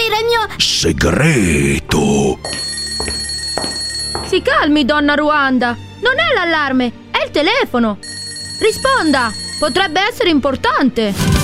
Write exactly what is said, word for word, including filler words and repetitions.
era il mio segreto. Si calmi, donna Ruanda. Non è l'allarme, è il telefono. Risponda, potrebbe essere importante.